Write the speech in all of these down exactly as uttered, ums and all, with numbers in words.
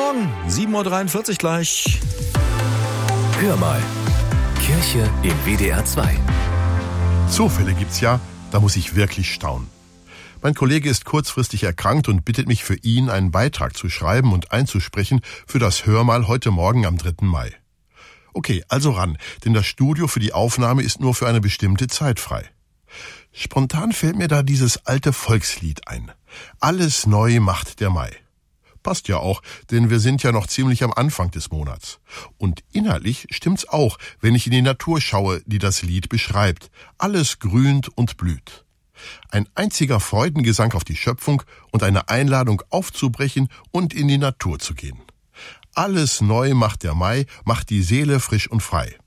Morgen, sieben Uhr dreiundvierzig gleich. Hör mal, Kirche im W D R zwei. Zufälle gibt's ja, da muss ich wirklich staunen. Mein Kollege ist kurzfristig erkrankt und bittet mich für ihn, einen Beitrag zu schreiben und einzusprechen für das Hörmal heute Morgen am dritten Mai. Okay, also ran, denn das Studio für die Aufnahme ist nur für eine bestimmte Zeit frei. Spontan fällt mir da dieses alte Volkslied ein. Alles neu macht der Mai. Passt ja auch, denn wir sind ja noch ziemlich am Anfang des Monats. Und inhaltlich stimmt's auch, wenn ich in die Natur schaue, die das Lied beschreibt. Alles grünt und blüht. Ein einziger Freudengesang auf die Schöpfung und eine Einladung aufzubrechen und in die Natur zu gehen. Alles neu macht der Mai, macht die Seele frisch und frei.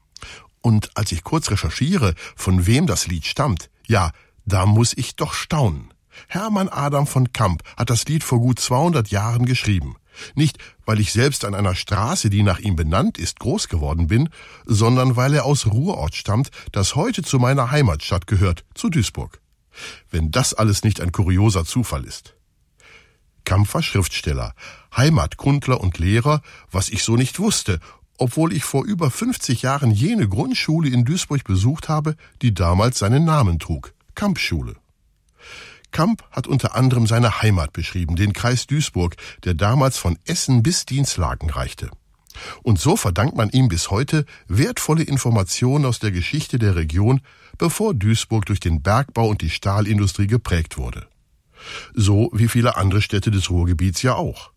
Und als ich kurz recherchiere, von wem das Lied stammt, ja, da muss ich doch staunen. Hermann Adam von Camp hat das Lied vor gut zweihundert Jahren geschrieben. Nicht, weil ich selbst an einer Straße, die nach ihm benannt ist, groß geworden bin, sondern weil er aus Ruhrort stammt, das heute zu meiner Heimatstadt gehört, zu Duisburg. Wenn das alles nicht ein kurioser Zufall ist. Camp war Schriftsteller, Heimatkundler und Lehrer, was ich so nicht wusste, obwohl ich vor über fünfzig Jahren jene Grundschule in Duisburg besucht habe, die damals seinen Namen trug, Campschule. Camp hat unter anderem seine Heimat beschrieben, den Kreis Duisburg, der damals von Essen bis Dinslaken reichte. Und so verdankt man ihm bis heute wertvolle Informationen aus der Geschichte der Region, bevor Duisburg durch den Bergbau und die Stahlindustrie geprägt wurde. So wie viele andere Städte des Ruhrgebiets ja auch.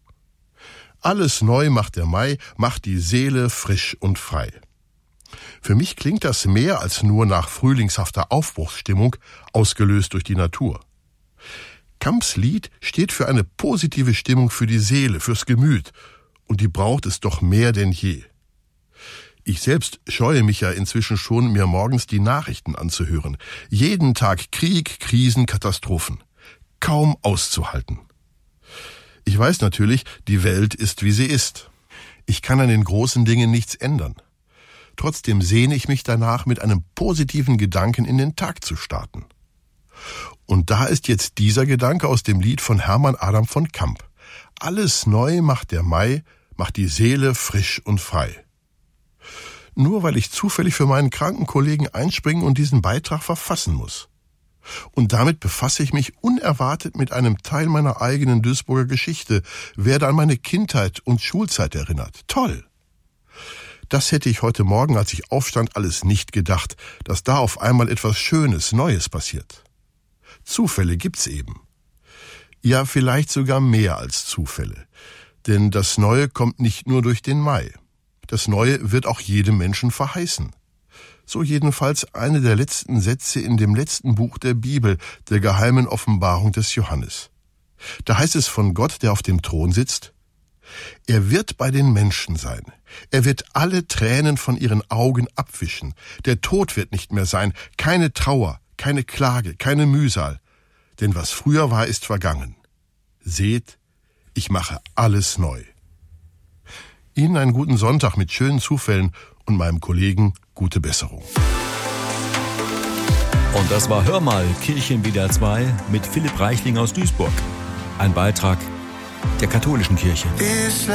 Alles neu macht der Mai, macht die Seele frisch und frei. Für mich klingt das mehr als nur nach frühlingshafter Aufbruchsstimmung, ausgelöst durch die Natur. Camps Lied steht für eine positive Stimmung für die Seele, fürs Gemüt. Und die braucht es doch mehr denn je. Ich selbst scheue mich ja inzwischen schon, mir morgens die Nachrichten anzuhören. Jeden Tag Krieg, Krisen, Katastrophen. Kaum auszuhalten. Ich weiß natürlich, die Welt ist, wie sie ist. Ich kann an den großen Dingen nichts ändern. Trotzdem sehne ich mich danach, mit einem positiven Gedanken in den Tag zu starten. Und da ist jetzt dieser Gedanke aus dem Lied von Hermann Adam von Camp. Alles neu macht der Mai, macht die Seele frisch und frei. Nur weil ich zufällig für meinen kranken Kollegen einspringen und diesen Beitrag verfassen muss. Und damit befasse ich mich unerwartet mit einem Teil meiner eigenen Duisburger Geschichte, werde an meine Kindheit und Schulzeit erinnert. Toll! Das hätte ich heute Morgen, als ich aufstand, alles nicht gedacht, dass da auf einmal etwas Schönes, Neues passiert. Zufälle gibt's eben. Ja, vielleicht sogar mehr als Zufälle. Denn das Neue kommt nicht nur durch den Mai. Das Neue wird auch jedem Menschen verheißen. So jedenfalls eine der letzten Sätze in dem letzten Buch der Bibel, der geheimen Offenbarung des Johannes. Da heißt es von Gott, der auf dem Thron sitzt: Er wird bei den Menschen sein. Er wird alle Tränen von ihren Augen abwischen. Der Tod wird nicht mehr sein, keine Trauer, keine Klage, keine Mühsal. Denn was früher war, ist vergangen. Seht, ich mache alles neu. Ihnen einen guten Sonntag mit schönen Zufällen und meinem Kollegen gute Besserung. Und das war Hör mal, Kirche im W D R zwei mit Philipp Reichling aus Duisburg. Ein Beitrag der katholischen Kirche.